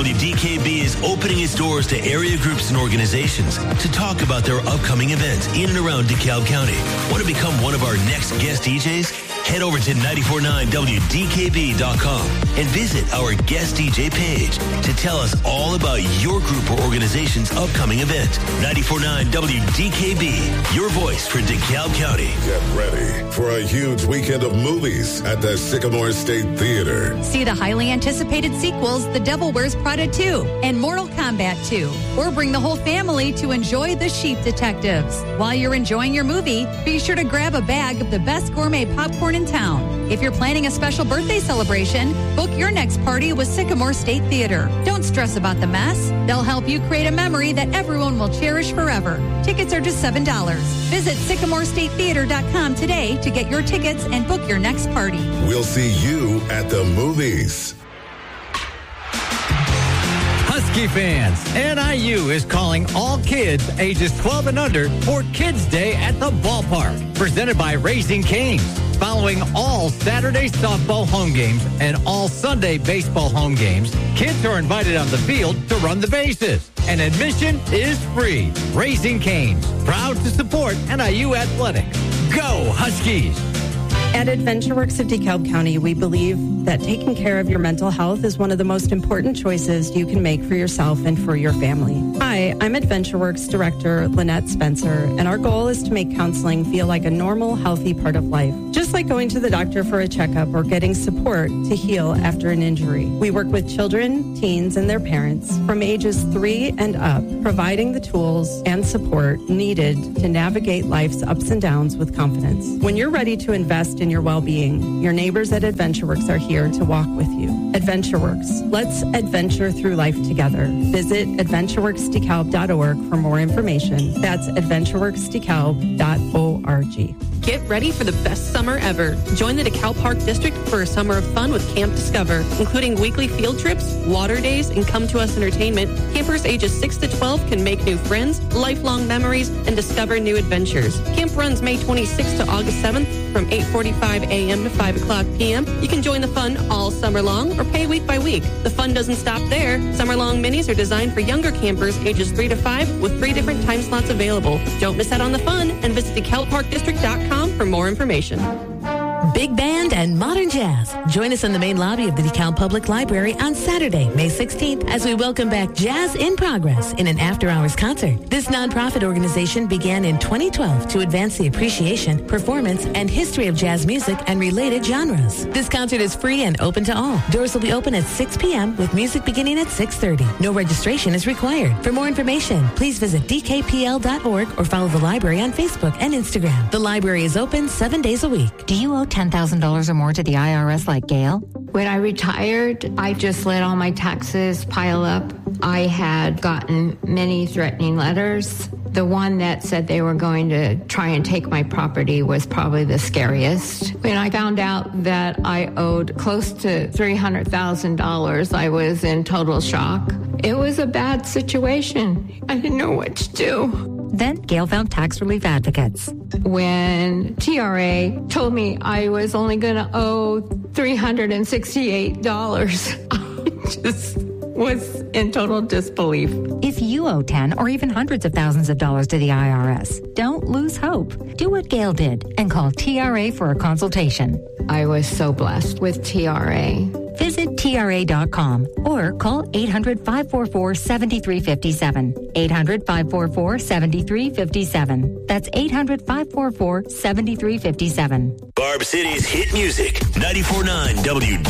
WDKB is opening its doors to area groups and organizations to talk about their upcoming events in and around DeKalb County. Want to become one of our next guest DJs? Head over to 949WDKB.com and visit our guest DJ page to tell us all about your group or organization's upcoming event. 949 WDKB, your voice for DeKalb County. Get ready for a huge weekend of movies at the Sycamore State Theater. See the highly anticipated sequels, The Devil Wears Prada 2 and Mortal Kombat 2. Or bring the whole family to enjoy The Sheep Detectives. While you're enjoying your movie, be sure to grab a bag of the best gourmet popcorn in town. If you're planning a special birthday celebration, book your next party with Sycamore State Theater. Don't stress about the mess. They'll help you create a memory that everyone will cherish forever. Tickets are just $7. Visit SycamoreStateTheater.com today to get your tickets and book your next party. We'll see you at the movies. Husky fans, NIU is calling all kids ages 12 and under for Kids Day at the ballpark, presented by Raising Cane's. Following all Saturday softball home games and all Sunday baseball home games, kids are invited on the field to run the bases. And admission is free. Raising Cane's, proud to support NIU athletics. Go Huskies! At AdventureWorks of DeKalb County, we believe that taking care of your mental health is one of the most important choices you can make for yourself and for your family. Hi, I'm AdventureWorks Director Lynette Spencer, and our goal is to make counseling feel like a normal, healthy part of life. Just like going to the doctor for a checkup or getting support to heal after an injury. We work with children, teens, and their parents from ages 3 and up, providing the tools and support needed to navigate life's ups and downs with confidence. When you're ready to invest in your well-being, your neighbors at AdventureWorks are here to walk with you. AdventureWorks. Let's adventure through life together. Visit AdventureWorksDeKalb.org for more information. That's AdventureWorksDeKalb.org. Get ready for the best summer ever. Join the DeKalb Park District for a summer of fun with Camp Discover, including weekly field trips, water days, and Come to Us entertainment. Campers ages 6 to 12 can make new friends, lifelong memories, and discover new adventures. Camp runs May 26th to August 7th from 8:45 a.m. to 5 o'clock p.m. You can join the fun all summer long or pay week by week. The fun doesn't stop there. Summer-long minis are designed for younger campers ages 3 to 5 with 3 different time slots available. Don't miss out on the fun and visit DeKalbParkDistrict.com for more information. Big band and modern jazz. Join us in the main lobby of the DeKalb Public Library on Saturday, May 16th, as we welcome back Jazz in Progress in an after-hours concert. This nonprofit organization began in 2012 to advance the appreciation, performance, and history of jazz music and related genres. This concert is free and open to all. Doors will be open at 6 p.m. with music beginning at 6:30. No registration is required. For more information, please visit dkpl.org or follow the library on Facebook and Instagram. The library is open 7 days a week. Do you owe $10,000 or more to the IRS like Gail? When I retired, I just let all my taxes pile up. I had gotten many threatening letters. The one that said they were going to try and take my property was probably the scariest. When I found out that I owed close to $300,000, I was in total shock. It was a bad situation. I didn't know what to do. Then Gail found Tax Relief Advocates. When TRA told me I was only going to owe $368, I just was in total disbelief. If you owe 10 or even hundreds of thousands of dollars to the IRS, don't lose hope. Do what Gail did and call TRA for a consultation. I was so blessed with TRA. Visit TRA.com or call 800-544-7357. 800-544-7357. That's 800-544-7357. Barb City's hit music, 94.9 WD.